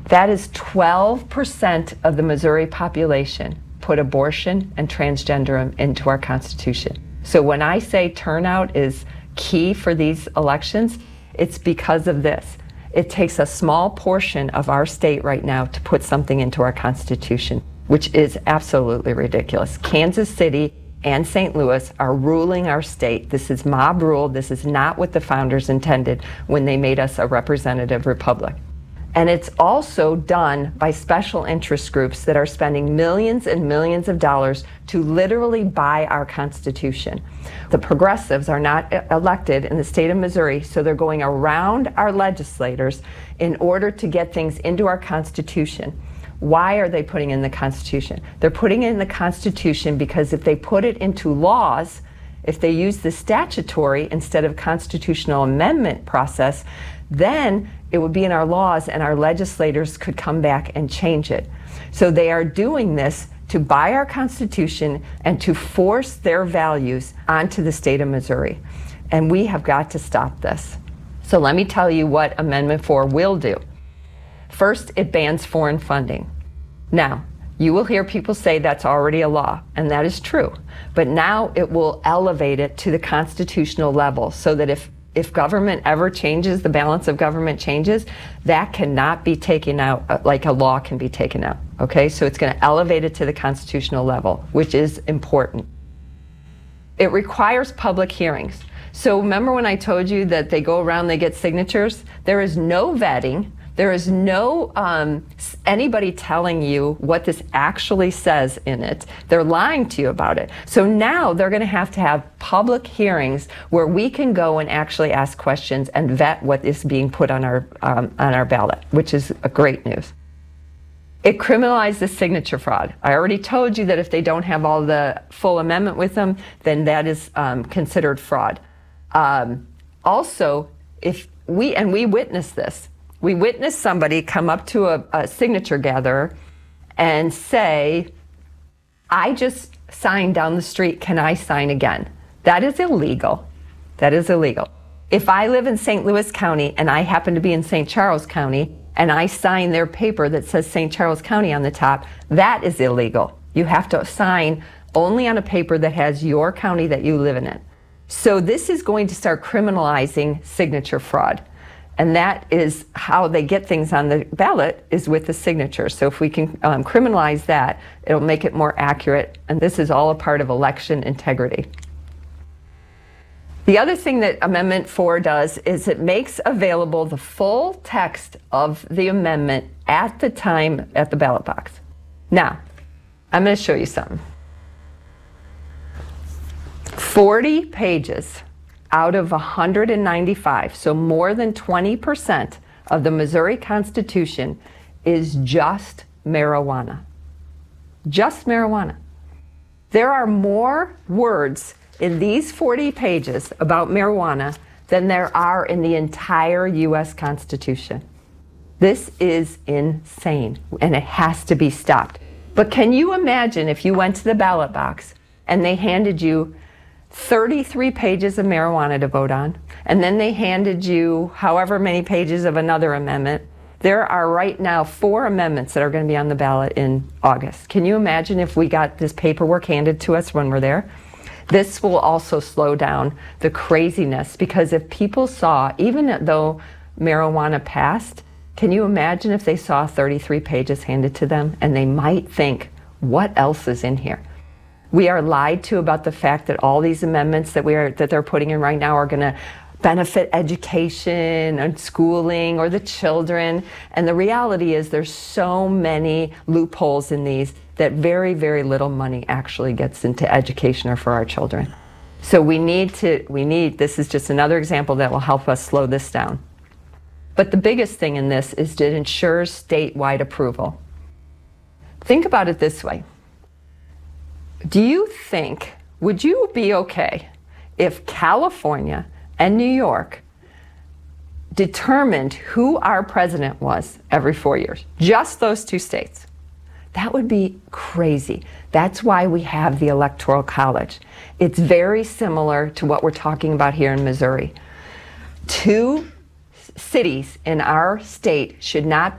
That is 12% of the Missouri population put abortion and transgenderism into our Constitution. So when I say turnout is key for these elections, it's because of this. It takes a small portion of our state right now to put something into our Constitution, which is absolutely ridiculous. Kansas City and St. Louis are ruling our state. This is mob rule. This is not what the founders intended when they made us a representative republic. And it's also done by special interest groups that are spending millions and millions of dollars to literally buy our Constitution. The progressives are not elected in the state of Missouri, so they're going around our legislators in order to get things into our Constitution. Why are they putting in the Constitution? They're putting in the Constitution because if they put it into laws, if they use the statutory instead of constitutional amendment process, then it would be in our laws and our legislators could come back and change it. So they are doing this to buy our Constitution and to force their values onto the state of Missouri. And we have got to stop this. So let me tell you what Amendment 4 will do. First, it bans foreign funding. Now, you will hear people say that's already a law, and that is true. But now it will elevate it to the constitutional level so that if government ever changes, the balance of government changes, that cannot be taken out like a law can be taken out. Okay, so it's going to elevate it to the constitutional level, which is important. It requires public hearings. So remember when I told you that they go around, they get signatures? There is no vetting. There is no anybody telling you what this actually says in it. They're lying to you about it. So now they're going to have public hearings where we can go and actually ask questions and vet what is being put on our ballot, which is a great news. It criminalizes signature fraud. I already told you that if they don't have all the full amendment with them, then that is considered fraud. Also, if we witnessed this. We witnessed somebody come up to a signature gatherer and say, I just signed down the street, can I sign again? That is illegal. That is illegal. If I live in St. Louis County and I happen to be in St. Charles County and I sign their paper that says St. Charles County on the top, that is illegal. You have to sign only on a paper that has your county that you live in it. So this is going to start criminalizing signature fraud. And that is how they get things on the ballot, is with the signature. So if we can criminalize that, it'll make it more accurate. And this is all a part of election integrity. The other thing that Amendment 4 does is it makes available the full text of the amendment at the time at the ballot box. Now, I'm going to show you something. 40 pages out of 195, so more than 20% of the Missouri Constitution is just marijuana. Just marijuana. There are more words in these 40 pages about marijuana than there are in the entire U.S. Constitution. This is insane, and it has to be stopped. But can you imagine if you went to the ballot box and they handed you 33 pages of marijuana to vote on, and then they handed you however many pages of another amendment? There are right now 4 amendments that are going to be on the ballot in August. Can you imagine if we got this paperwork handed to us when we're there? This will also slow down the craziness, because if people saw, even though marijuana passed, can you imagine if they saw 33 pages handed to them and they might think, what else is in here? We are lied to about the fact that all these amendments that they're putting in right now are going to benefit education and schooling or the children. And the reality is there's so many loopholes in these that very, very little money actually gets into education or for our children. So this is just another example that will help us slow this down. But the biggest thing in this is it ensures statewide approval. Think about it this way. Would you be okay if California and New York determined who our president was every 4 years? Just those 2 states. That would be crazy. That's why we have the Electoral College. It's very similar to what we're talking about here in Missouri. 2 cities in our state should not